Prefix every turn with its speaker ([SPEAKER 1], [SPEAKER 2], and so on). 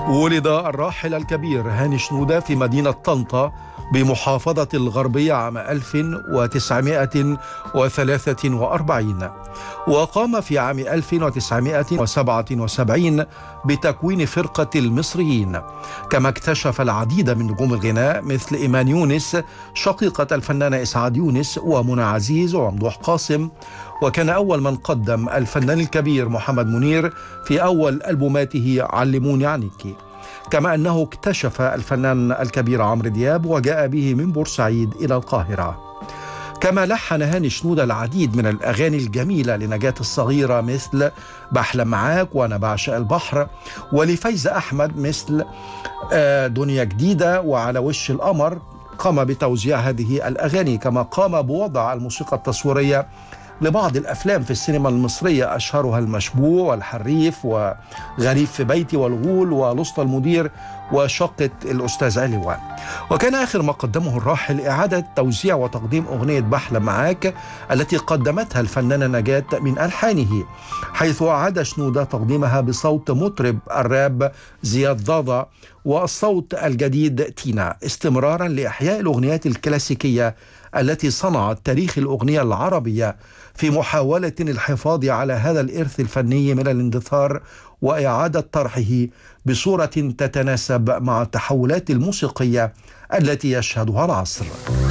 [SPEAKER 1] ولد الراحل الكبير هاني شنودة في مدينة طنطا بمحافظة الغربية عام 1943، وقام في عام 1977 بتكوين فرقة المصريين، كما اكتشف العديد من نجوم الغناء مثل إيمان يونس شقيقة الفنان إسعاد يونس ومنى عزيز وممدوح قاسم، وكان أول من قدم الفنان الكبير محمد منير في أول ألبوماته علموني عنك. كما أنه اكتشف الفنان الكبير عمرو دياب وجاء به من بورسعيد إلى القاهرة. كما لحن هاني شنودة العديد من الأغاني الجميلة لنجاة الصغيرة مثل بحلم معاك وأنا بعشق البحر، ولفايزة أحمد مثل دنيا جديدة وعلى وش القمر. قام بتوزيع هذه الأغاني، كما قام بوضع الموسيقى التصويرية لبعض الأفلام في السينما المصرية، أشهرها المشبوع والحريف وغريب في بيتي والغول ولصت المدير وشقة الأستاذ علوان. وكان آخر ما قدمه الراحل إعادة توزيع وتقديم أغنية بحلم معاك التي قدمتها الفنانة نجاة من ألحانه، حيث أعاد شنودة تقديمها بصوت مطرب الراب زياد ضاضة والصوت الجديد تينا، استمرارا لإحياء الأغنيات الكلاسيكية التي صنعت تاريخ الأغنية العربية، في محاولة الحفاظ على هذا الإرث الفني من الاندثار وإعادة طرحه بصورة تتناسب مع التحولات الموسيقية التي يشهدها العصر.